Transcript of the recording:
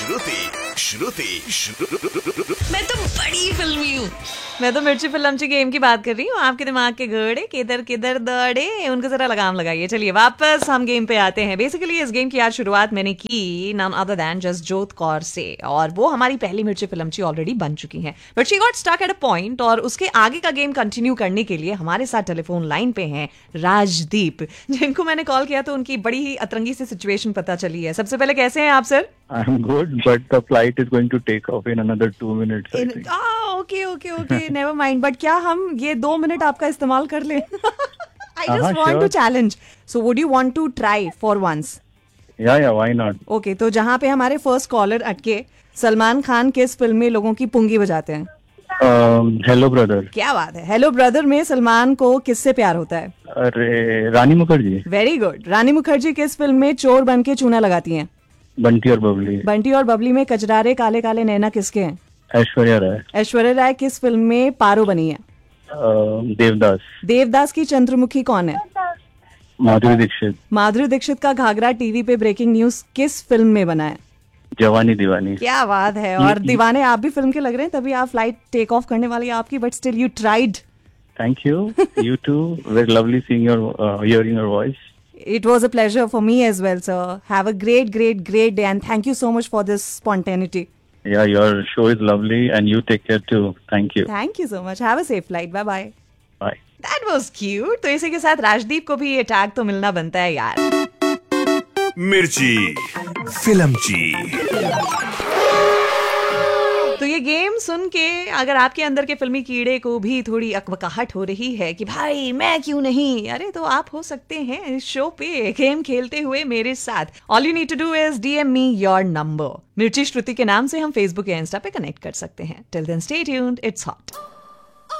मैं तो बड़ी फिल्मी हूँ। मैं तो मिर्ची फिल्मची गेम की बात कर रही हूँ। आपके दिमाग के घड़े किधर किधर दौड़े, उनको जरा लगाम लगाइए। चलिए वापस हम गेम पे आते हैं। बेसिकली इस गेम की आज शुरुआत मैंने की नन अदर देन जस्ट जोत कौर से, और वो हमारी पहली मिर्ची फिल्मची ऑलरेडी बन चुकी हैं, but she got stuck at a point. और उसके आगे का गेम कंटिन्यू करने के लिए हमारे साथ टेलीफोन लाइन पे हैं राजदीप, जिनको मैंने कॉल किया तो उनकी बड़ी ही अतरंगी सी सिचुएशन पता चली है। सबसे पहले कैसे हैं आप sir? I'm good, but the flight is going to take off in another 2 minutes. I think. Okay never mind. But क्या हम ये 2 मिनट आपका इस्तेमाल कर लें? I just want sure. to challenge. So would you want to try for once? Yeah, why not? Okay, तो जहाँ पे हमारे फर्स्ट कॉलर अटके, सलमान खान किस फिल्म में लोगों की पुंगी बजाते हैं? Hello brother. क्या बात है। हेलो ब्रदर में सलमान को किससे प्यार होता है? अरे रानी मुखर्जी. Very good. रानी मुखर्जी किस फिल्म में चोर बन के चूना लगाती हैं? बंटी और बबली. बंटी और बबली में कजरारे काले काले नैना किसके हैं? ऐश्वर्या राय. ऐश्वर्या राय किस फिल्म में पारो बनी है? देवदास. देवदास की चंद्रमुखी कौन है? माधुरी दीक्षित. माधुरी दीक्षित का घाघरा टीवी पे ब्रेकिंग न्यूज किस फिल्म में बना है? जवानी दीवानी. क्या बात है। और दीवाने आप भी फिल्म के लग रहे हैं, तभी आप फ्लाइट टेक ऑफ करने वाली है आपकी, but still you tried. Thank you. You too. Very lovely seeing your hearing your voice. It was a pleasure for me as well, sir. Have a great day, and thank you so much for this spontaneity. Yeah, your show is lovely, and you take care too. Thank you. Thank you so much. Have a safe flight. Bye bye. Bye. That was cute. तो इसी के साथ राजदीप को भी ये tag तो मिलना बनता है यार। मिर्ची फिल्मची। तो ये गेम सुन के अगर आपके अंदर के फिल्मी कीड़े को भी थोड़ी अकबकाहट हो रही है कि भाई मैं क्यों नहीं, अरे तो आप हो सकते हैं इस शो पे गेम खेलते हुए मेरे साथ। All you need to do is DM me your number. मिर्ची श्रुति के नाम से हम फेसबुक या इंस्टा पे कनेक्ट कर सकते हैं। Till then stay tuned, it's hot.